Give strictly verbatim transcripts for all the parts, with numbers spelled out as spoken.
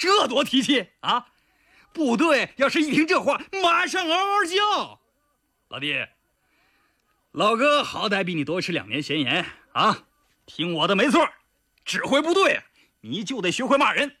这多提气啊！部队要是一听这话，马上嗷嗷叫。老弟，老哥好歹比你多吃两年闲盐啊！听我的没错，指挥部队你就得学会骂人。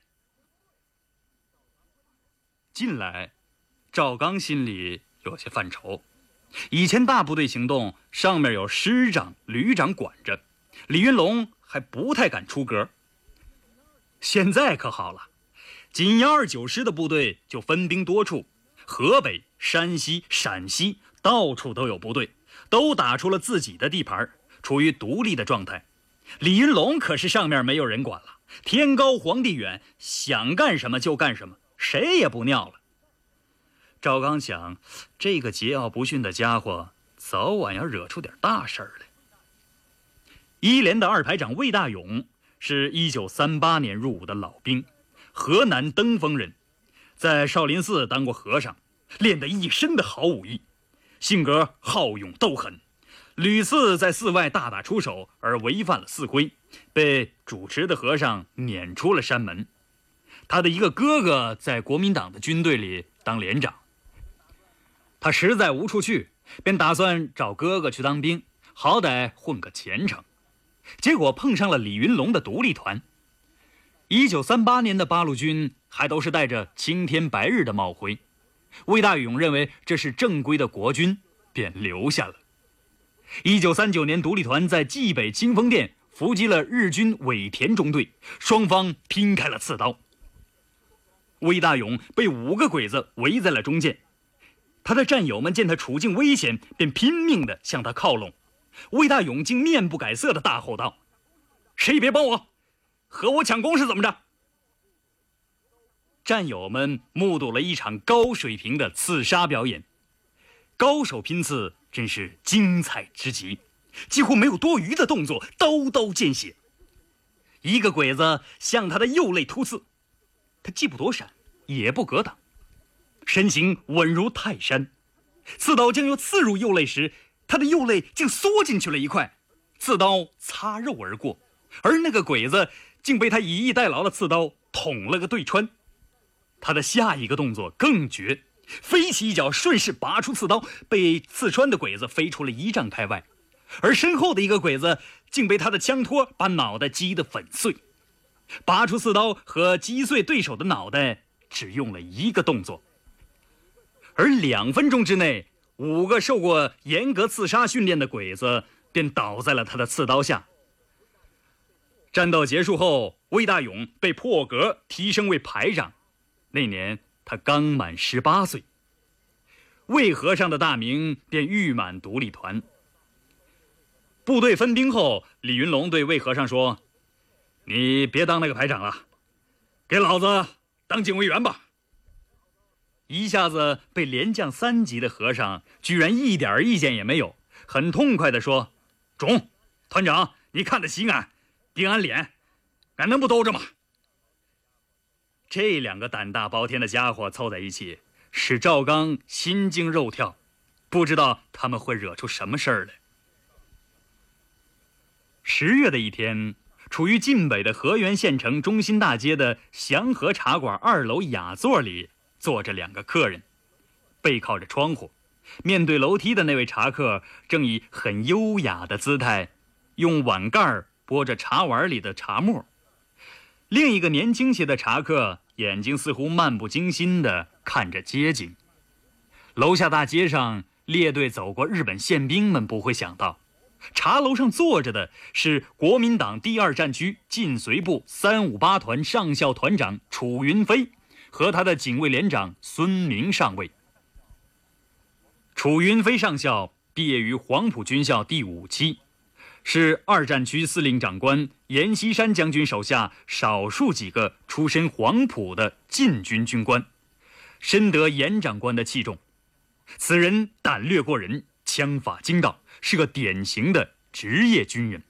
近来，赵刚心里有些犯愁。以前大部队行动，上面有师长、旅长管着，李云龙还不太敢出格。现在可好了，仅一二九师的部队就分兵多处，河北、山西、陕西到处都有部队，都打出了自己的地盘，处于独立的状态。李云龙可是上面没有人管了，天高皇帝远，想干什么就干什么，谁也不尿了。赵刚想，这个桀骜不驯的家伙早晚要惹出点大事儿来。一连的二排长魏大勇是一九三八年入伍的老兵，河南登封人，在少林寺当过和尚，练得一身的好武艺，性格好勇斗狠，屡次在寺外大打出手而违反了寺规，被主持的和尚撵出了山门。他的一个哥哥在国民党的军队里当连长，他实在无处去，便打算找哥哥去当兵，好歹混个前程。结果碰上了李云龙的独立团。一九三八年的八路军还都是带着青天白日的帽徽，魏大勇认为这是正规的国军，便留下了。一九三九年，独立团在冀北清风店伏击了日军尾田中队，双方拼开了刺刀。魏大勇被五个鬼子围在了中间，他的战友们见他处境危险，便拼命地向他靠拢。魏大勇竟面不改色地大吼道：“谁别帮我，和我抢攻是怎么着？”战友们目睹了一场高水平的刺杀表演，高手拼刺真是精彩之极，几乎没有多余的动作，刀刀见血。一个鬼子向他的右肋突刺，他既不躲闪，也不格挡，身形稳如泰山。刺刀将要刺入右肋时，他的右肋竟缩进去了一块，刺刀擦肉而过，而那个鬼子竟被他以逸待劳的刺刀捅了个对穿。他的下一个动作更绝，飞起一脚顺势拔出刺刀，被刺穿的鬼子飞出了一丈开外，而身后的一个鬼子竟被他的枪托把脑袋击得粉碎。拔出刺刀和击碎对手的脑袋只用了一个动作，而两分钟之内，五个受过严格刺杀训练的鬼子便倒在了他的刺刀下。战斗结束后，魏大勇被破格提升为排长，那年他刚满十八岁。魏和尚的大名便誉满独立团。部队分兵后，李云龙对魏和尚说：“你别当那个排长了，给老子当警卫员吧。”一下子被连降三级的和尚居然一点意见也没有，很痛快地说：“中，团长，你看得起俺，顶俺脸，俺能不兜着吗？”这两个胆大包天的家伙凑在一起，使赵刚心惊肉跳，不知道他们会惹出什么事儿来。十月的一天，处于晋北的河源县城中心大街的祥和茶馆二楼雅座里坐着两个客人，背靠着窗户，面对楼梯的那位茶客正以很优雅的姿态用碗盖拨着茶碗里的茶沫。另一个年轻些的茶客眼睛似乎漫不经心地看着街景。楼下大街上列队走过日本宪兵们不会想到，茶楼上坐着的是国民党第二战区晋绥部三五八团上校团长楚云飞和他的警卫连长孙明上尉。楚云飞上校毕业于黄埔军校第五期，是二战区司令长官阎锡山将军手下少数几个出身黄埔的禁军军官，深得阎长官的器重。此人胆略过人，枪法精到，是个典型的职业军人。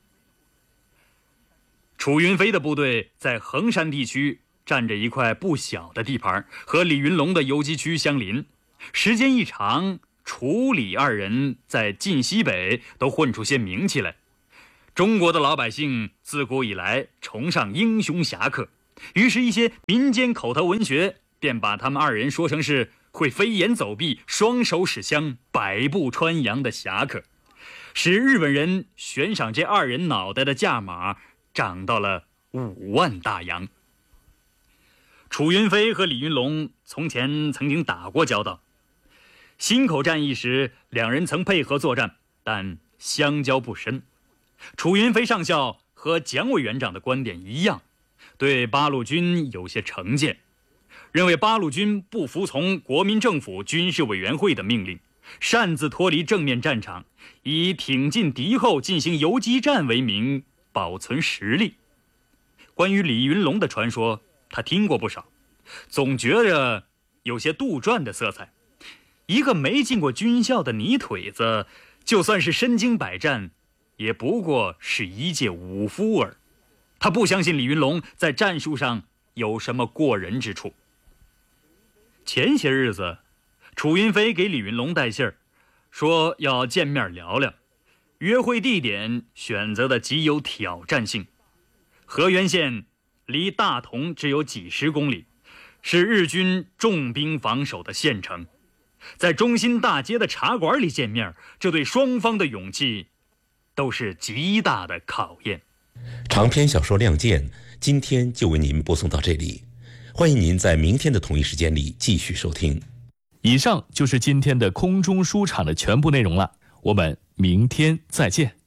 楚云飞的部队在衡山地区占着一块不小的地盘，和李云龙的游击区相邻。时间一长，楚李二人在晋西北都混出些名气来。中国的老百姓自古以来崇尚英雄侠客， 于是，一些民间口头文学便把他们二人说成是会飞檐走壁、双手使枪、百步穿杨的侠客，使日本人悬赏这二人脑袋的价码涨到了五万大洋。楚云飞和李云龙从前曾经打过交道，忻口战役时两人曾配合作战，但相交不深。楚云飞上校和蒋委员长的观点一样，对八路军有些成见，认为八路军不服从国民政府军事委员会的命令，擅自脱离正面战场，以挺进敌后进行游击战为名保存实力。关于李云龙的传说，他听过不少，总觉着有些杜撰的色彩。一个没进过军校的泥腿子，就算是身经百战，也不过是一介武夫儿。他不相信李云龙在战术上有什么过人之处。前些日子，楚云飞给李云龙带信儿，说要见面聊聊，约会地点选择的极有挑战性。河源县离大同只有几十公里，是日军重兵防守的县城。在中心大街的茶馆里见面，这对双方的勇气都是极大的考验。 长篇小说《亮剑》今天就为您播送到这里，欢迎您在明天的同一时间里继续收听。 以上就是今天的空中书场的全部内容了，我们明天再见。